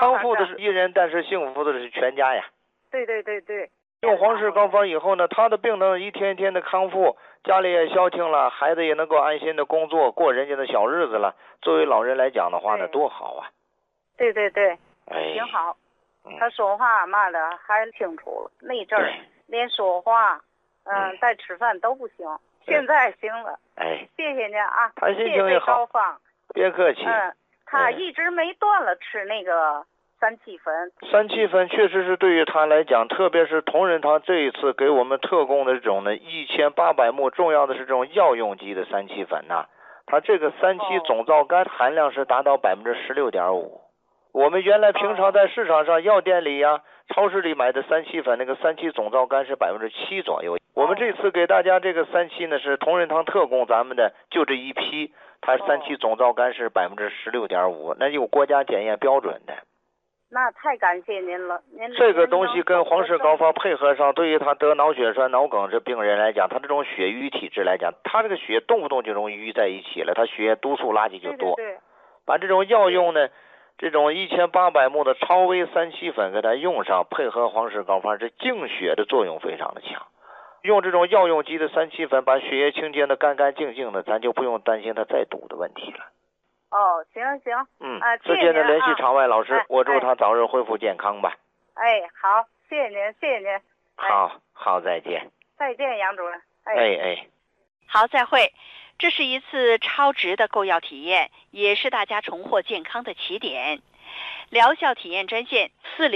康复的是一人，但是幸福的是全家呀。 对对对对。 用皇氏膏方以后呢，他的病能一天一天的康复，家里也消停了，孩子也能够安心的工作，过人家的小日子了。作为老人来讲的话呢，多好啊！ 对对对， 哎， 挺好。他说话嘛的还清楚了，那阵儿连说话，再吃饭都不行，现在行了。 哎， 谢谢您啊， 他心情也好。 膏方， 别客气。 他一直没断了吃那个3七粉。 3七粉确实是对于他来讲，特别是同仁堂这一次给我们特供的这种呢1800目，重要的是这种药用级的3七粉呐，它这个3七总皂苷含量是达到16.5%。我们原来平常在市场上药店里呀、超市里买的3七粉，那个3七总皂苷是7%左右。我们这次给大家这个3七呢是同仁堂特供咱们的，就这一批，它3七总皂苷是16.5%，那有国家检验标准的。 那太感谢您了， 这个东西跟皇氏膏方配合上，对于他得脑血栓、脑梗这病人来讲，他这种血瘀体质来讲，他这个血动不动就容易瘀在一起了，他血液毒素垃圾就多。 对。 把这种药用呢，这种1800目的超微3七粉给它用上，配合皇氏膏方，这净血的作用非常的强。用这种药用级的3七粉，把血液清洁的干干净净的，咱就不用担心它再堵的问题了。 行。 直接的联系场外老师，我祝他早日恢复健康吧。 好，谢谢您。 好，再见。 再见，杨主任。 好，再会。这是一次超值的购药体验，也是大家重获健康的起点。疗效体验专线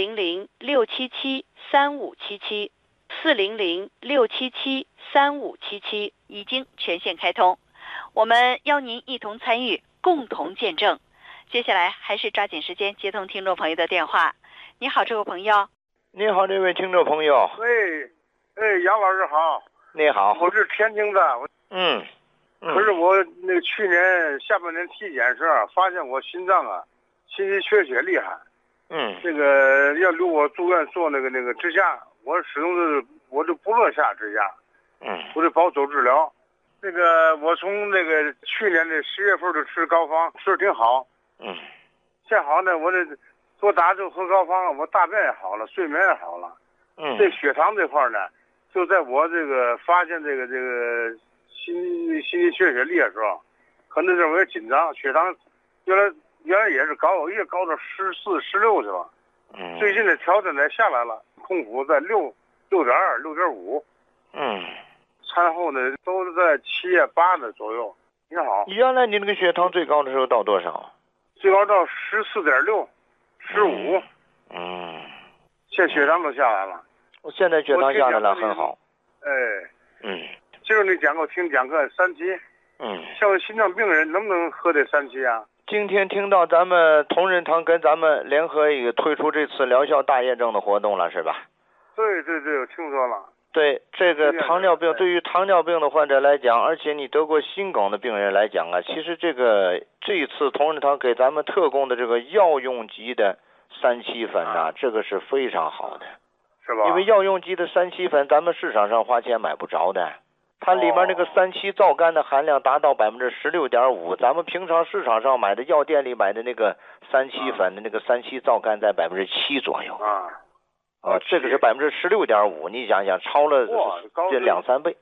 400-677-3577，400-677-3577已经全线开通，我们邀您一同参与，共同见证。接下来还是抓紧时间接通听众朋友的电话。你好，这位朋友。 你好，这位听众朋友。 杨老师好。 你好。 我是天津的。可是我那个去年下半年体检时发现我心脏心肌缺血厉害。这个要留我住院做那个支架，我始终我就不乐下支架。我就保守治疗。这个我从那个去年的10月份就吃膏方，吃的挺好。现好呢，我这多打就喝膏方了，我大便也好了，睡眠也好了。这血糖这块呢，就在我这个发现这个心肌缺血厉害的时候，可能是我也紧张，血糖原来也是高，一直高到14、16去了。最近的调整呢下来了，空腹在6.2、6.5。餐后呢都是在7、8的左右。你好。 原来你那个血糖最高的时候到多少？ 最高到14.6、15。现在血糖都下来了。 我现在血糖下来了，很好。 就是你听讲课3七。像心脏病人能不能喝这3七啊？ 今天听到咱们同仁堂跟咱们联合也推出这次疗效大验证的活动了，是吧？ 对，我听说了。 对，这个糖尿病，对于糖尿病的患者来讲，而且你得过心梗的病人来讲其实这一次同仁堂给咱们特供的这个药用级的3七粉这个是非常好的， 是吧？ 因为药用级的3七粉咱们市场上花钱买不着的，它里面那个3七皂苷的含量达到16.5%，咱们平常市场上买的药店里买的那个3七粉的那个3七皂苷在7%左右。这个是16.5%，你想想超了这2-3倍。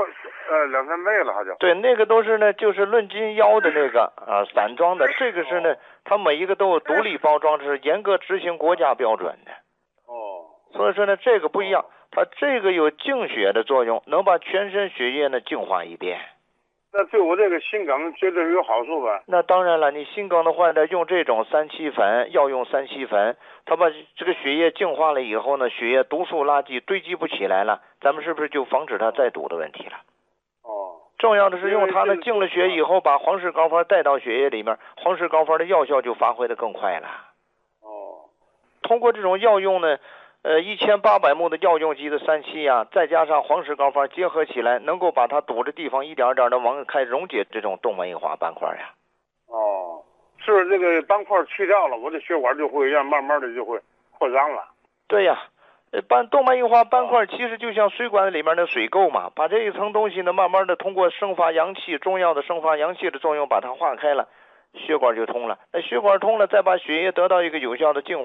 2-3倍了，好像。 对，那个都是呢，就是论斤腰的那个散装的，这个是呢，它每一个都有独立包装，是严格执行国家标准的。所以说呢，这个不一样，它这个有净血的作用，能把全身血液呢净化一遍。 那对我这个心梗绝对有好处吧？ 那当然了，你心梗的患者用这种3七粉，药用3七粉，它把这个血液净化了以后呢，血液毒素垃圾堆积不起来了，咱们是不是就防止它再堵的问题了？重要的是用它呢净了血以后，把皇氏膏方带到血液里面，皇氏膏方的药效就发挥的更快了。通过这种药用呢，1800目的药用级的3七再加上皇氏膏方结合起来，能够把它堵的地方一点点的往开溶解这种动脉硬化斑块呀。 是这个斑块去掉了，我的血管就会慢慢的就会扩张了。 对呀，动脉硬化斑块其实就像水管里面的水垢嘛，把这一层东西呢慢慢的通过生发阳气，中药的生发阳气的作用把它化开了，血管就通了。那血管通了，再把血液得到一个有效的净化。